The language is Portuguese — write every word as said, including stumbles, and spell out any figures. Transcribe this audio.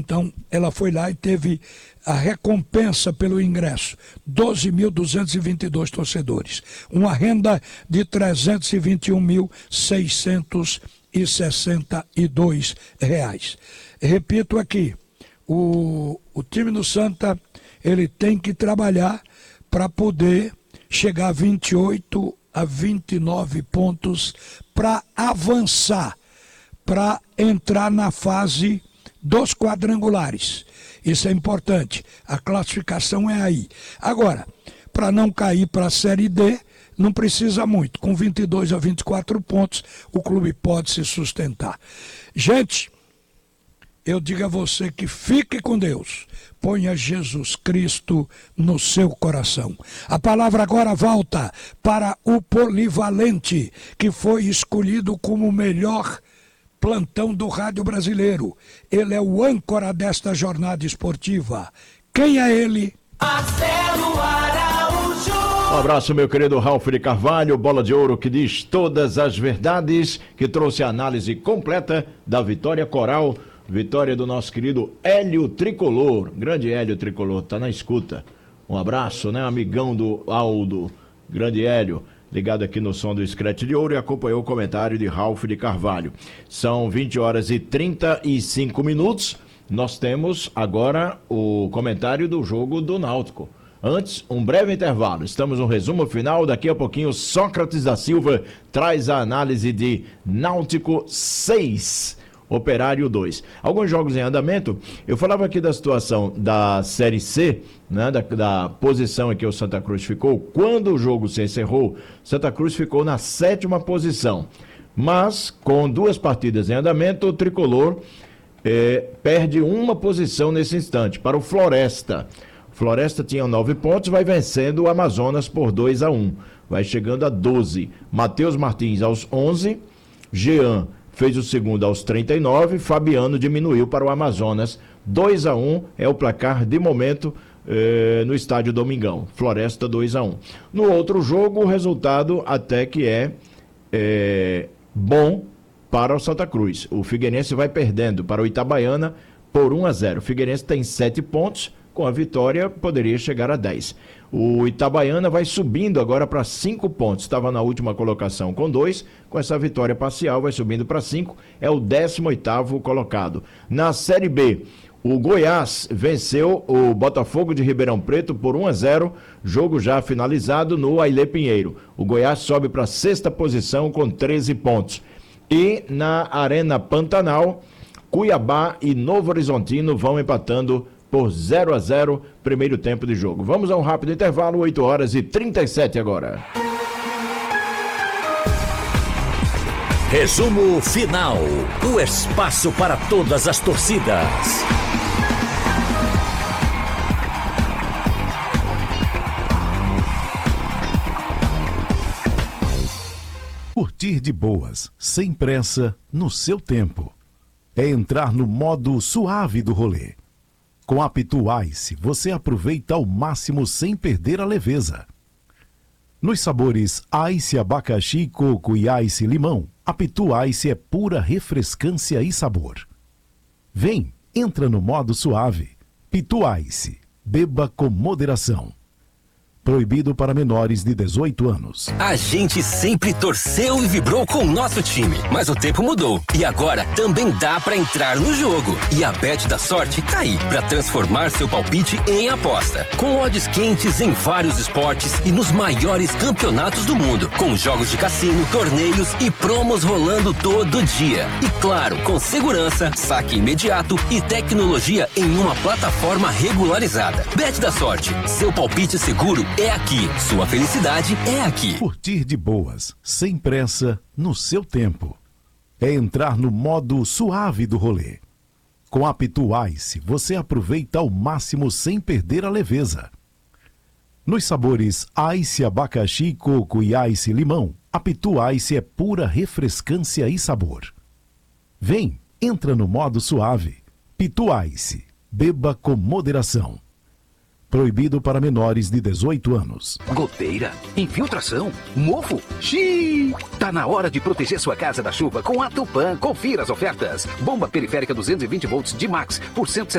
Então, ela foi lá e teve a recompensa pelo ingresso, doze mil duzentos e vinte e dois torcedores, uma renda de trezentos e vinte e um mil seiscentos e sessenta e dois reais. Repito aqui, o, o time do Santa, ele tem que trabalhar para poder chegar a vinte e oito a vinte e nove pontos para avançar, para entrar na fase dos quadrangulares. Isso é importante, a classificação é aí. Agora, para não cair para a Série D, não precisa muito, com vinte e dois a vinte e quatro pontos, o clube pode se sustentar. Gente, eu digo a você que fique com Deus, ponha Jesus Cristo no seu coração. A palavra agora volta para o polivalente, que foi escolhido como o melhor plantão do rádio brasileiro. Ele é o âncora desta jornada esportiva. Quem é ele? Marcelo Araújo. Um abraço, meu querido Ralf de Carvalho, bola de ouro que diz todas as verdades, que trouxe a análise completa da vitória coral, vitória do nosso querido Hélio Tricolor. Grande Hélio Tricolor, tá na escuta. Um abraço, né, amigão do Aldo. Grande Hélio, ligado aqui no som do Scratch de Ouro, e acompanhou o comentário de Ralf de Carvalho. São vinte horas e trinta e cinco minutos. Nós temos agora o comentário do jogo do Náutico. Antes, um breve intervalo. Estamos no resumo final. Daqui a pouquinho, Sócrates da Silva traz a análise de Náutico seis, Operário dois. Alguns jogos em andamento. Eu falava aqui da situação da Série C, né, da, da posição em que o Santa Cruz ficou. Quando o jogo se encerrou, Santa Cruz ficou na sétima posição. Mas, com duas partidas em andamento, o Tricolor eh, perde uma posição nesse instante para o Floresta. Floresta tinha nove pontos, vai vencendo o Amazonas por dois a um. Vai chegando a doze. Matheus Martins aos onze. Jean fez o segundo aos trinta e nove, Fabiano diminuiu para o Amazonas. dois a um é o placar de momento eh, no estádio Domingão. Floresta dois a um. No outro jogo, o resultado até que é, é bom para o Santa Cruz. O Figueirense vai perdendo para o Itabaiana por um a zero. O Figueirense tem sete pontos, com a vitória poderia chegar a dez. O Itabaiana vai subindo agora para cinco pontos. Estava na última colocação com dois. Com essa vitória parcial, vai subindo para cinco. É o décimo oitavo colocado. Na Série B, o Goiás venceu o Botafogo de Ribeirão Preto por um a zero. Jogo já finalizado no Ailê Pinheiro. O Goiás sobe para a sexta posição com treze pontos. E na Arena Pantanal, Cuiabá e Novo Horizontino vão empatando por zero a zero, primeiro tempo de jogo. Vamos a um rápido intervalo, oito horas e trinta e sete agora. Resumo final, o espaço para todas as torcidas. Curtir de boas, sem pressa, no seu tempo. É entrar no modo suave do rolê. Com a Pitu Ice, você aproveita ao máximo sem perder a leveza. Nos sabores Ice, abacaxi, coco e Ice limão, a Pitu Ice é pura refrescância e sabor. Vem, entra no modo suave. Pitu Ice, beba com moderação. Proibido para menores de dezoito anos. A gente sempre torceu e vibrou com o nosso time, mas o tempo mudou. E agora também dá pra entrar no jogo. E a Bet da Sorte tá aí pra transformar seu palpite em aposta. Com odds quentes em vários esportes e nos maiores campeonatos do mundo. Com jogos de cassino, torneios e promos rolando todo dia. E claro, com segurança, saque imediato e tecnologia em uma plataforma regularizada. Bet da Sorte, seu palpite seguro é aqui. Sua felicidade é aqui. Curtir de boas, sem pressa, no seu tempo. É entrar no modo suave do rolê. Com a Pitu Ice, você aproveita ao máximo sem perder a leveza. Nos sabores Ice, abacaxi, coco e Ice limão, a Pitu Ice é pura refrescância e sabor. Vem, entra no modo suave. Pitu Ice, beba com moderação. Proibido para menores de dezoito anos. Goteira, infiltração, mofo, xiii. Tá na hora de proteger sua casa da chuva com a Tupã. Confira as ofertas. Bomba periférica duzentos e vinte volts de Max por cento e